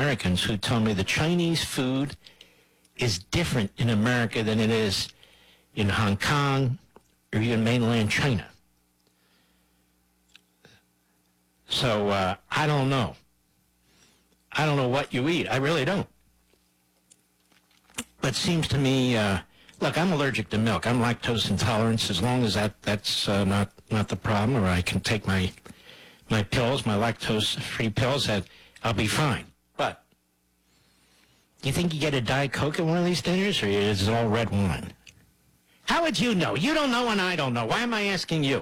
Americans who tell me the Chinese food is different in America than it is in Hong Kong or even mainland China. So I don't know. I don't know what you eat. I really don't. But it seems to me, look, I'm allergic to milk. I'm lactose intolerant. As long as that's not the problem, or I can take my pills, my lactose-free pills, I'll be fine. But do you think you get a Diet Coke at one of these dinners, or is it all red wine? How would you know? You don't know and I don't know. Why am I asking you?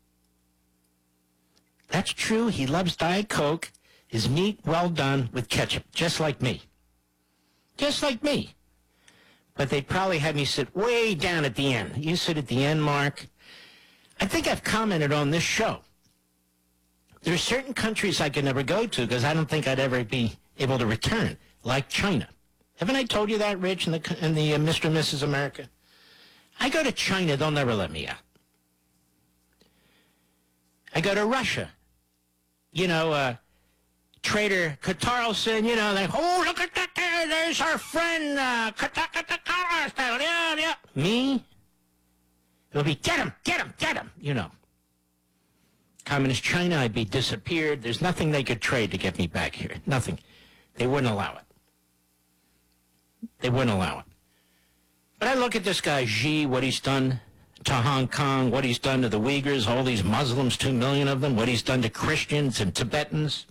That's true. He loves Diet Coke, his meat well done with ketchup, just like me. Just like me. But they'd probably have me sit way down at the end. You sit at the end, Mark. I think I've commented on this show. There are certain countries I could never go to because I don't think I'd ever be able to return, like China. Haven't I told you that, Rich, in the Mr. and Mrs. America? I go to China, they'll never let me out. I go to Russia. You know, Trader Carlson, you know, they, oh, look at that there, there's our friend, yeah. Me? It'll be, get him, you know. Communist China, I'd be disappeared. There's nothing they could trade to get me back here. Nothing. They wouldn't allow it. They wouldn't allow it. But I look at this guy, Xi, what he's done to Hong Kong, what he's done to the Uyghurs, all these Muslims, 2 million of them, what he's done to Christians and Tibetans,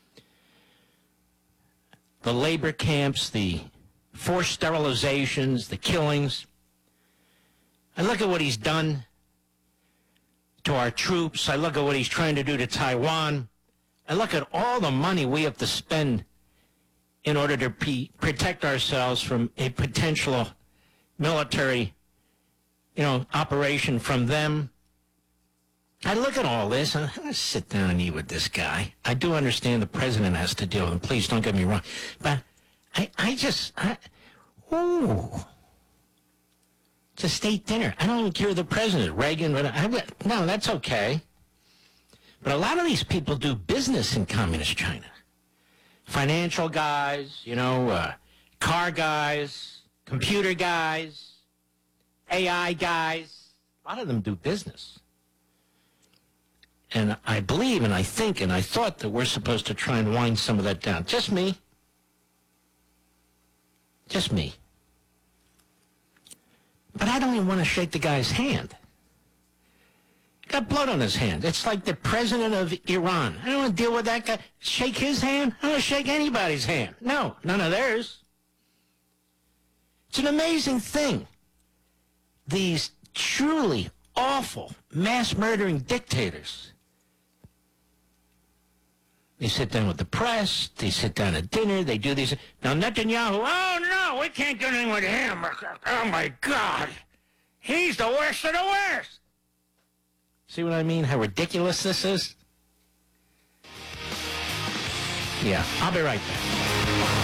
the labor camps, the forced sterilizations, the killings. I look at what he's done to our troops. I look at what he's trying to do to Taiwan. I look at all the money we have to spend in order to protect ourselves from a potential military, operation from them. I look at all this, and I'm going to sit down and eat with this guy. I do understand the president has to deal with him. Please don't get me wrong. But it's a state dinner. I don't even care the president, Reagan, no, that's okay. But a lot of these people do business in communist China. Financial guys, car guys, computer guys, AI guys. A lot of them do business. And I believe and I think and I thought that we're supposed to try and wind some of that down. Just me. Just me. But I don't even want to shake the guy's hand. Got blood on his hand. It's like the president of Iran. I don't want to deal with that guy. Shake his hand? I don't want to shake anybody's hand. No, none of theirs. It's an amazing thing. These truly awful, mass-murdering dictators. They sit down with the press. They sit down at dinner. They do these. Now, Netanyahu, oh, no, we can't do anything with him. Oh, my God. He's the worst of the worst. See what I mean? How ridiculous this is? Yeah, I'll be right back.